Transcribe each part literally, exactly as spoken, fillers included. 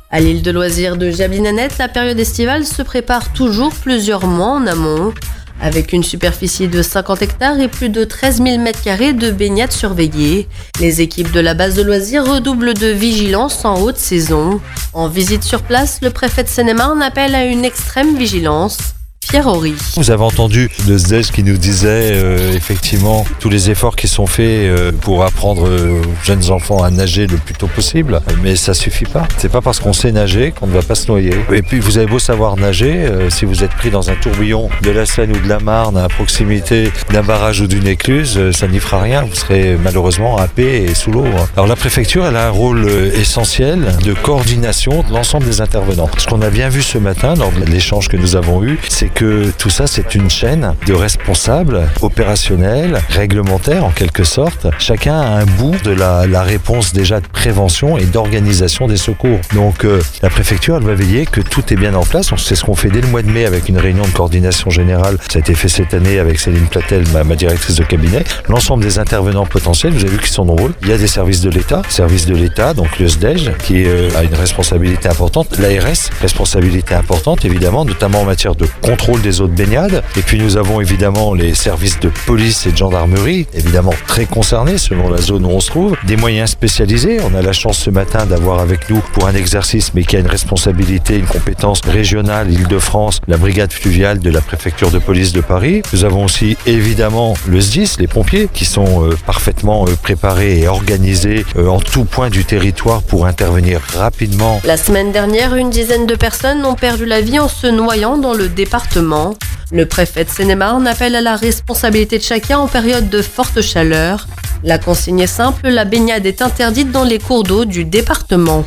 À l'île de loisirs de Jablinanet, la période estivale se prépare toujours plusieurs mois en amont. Avec une superficie de cinquante hectares et plus de treize mille mètres carrés de baignade surveillée, les équipes de la base de loisirs redoublent de vigilance en haute saison. En visite sur place, le préfet de Seine-et-Marne appelle à une extrême vigilance. Pierre Horry. Vous avez entendu le S D E S qui nous disait euh, effectivement tous les efforts qui sont faits euh, pour apprendre euh, aux jeunes enfants à nager le plus tôt possible, mais ça suffit pas. C'est pas parce qu'on sait nager qu'on ne va pas se noyer. Et puis vous avez beau savoir nager, euh, si vous êtes pris dans un tourbillon de la Seine ou de la Marne à proximité d'un barrage ou d'une écluse, euh, ça n'y fera rien. Vous serez malheureusement happé et sous l'eau. Alors la préfecture, elle a un rôle euh, essentiel de coordination de l'ensemble des intervenants. Ce qu'on a bien vu ce matin lors de l'échange que nous avons eu, c'est que tout ça, c'est une chaîne de responsables opérationnels, réglementaires en quelque sorte. Chacun a un bout de la, la réponse déjà de prévention et d'organisation des secours. Donc euh, la préfecture, elle va veiller que tout est bien en place. C'est ce qu'on fait dès le mois de mai avec une réunion de coordination générale. Ça a été fait cette année avec Céline Platel, ma, ma directrice de cabinet. L'ensemble des intervenants potentiels, vous avez vu qu'ils sont nombreux. Il y a des services de l'État, services de l'État, donc le S D E S qui euh, a une responsabilité importante. L'A R S, responsabilité importante évidemment, notamment en matière de contrôle des eaux de baignade. Et puis nous avons évidemment les services de police et de gendarmerie, évidemment très concernés selon la zone où on se trouve. Des moyens spécialisés. On a la chance ce matin d'avoir avec nous pour un exercice, mais qui a une responsabilité, une compétence régionale, Île-de-France, la brigade fluviale de la préfecture de police de Paris. Nous avons aussi évidemment le S D I S, les pompiers, qui sont euh, parfaitement euh, préparés et organisés euh, en tout point du territoire pour intervenir rapidement. La semaine dernière, une dizaine de personnes ont perdu la vie en se noyant dans le département. Le préfet de Seine-et-Marne appelle à la responsabilité de chacun en période de forte chaleur. La consigne est simple, la baignade est interdite dans les cours d'eau du département.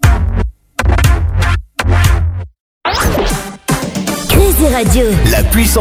Crazy Radio. La puissance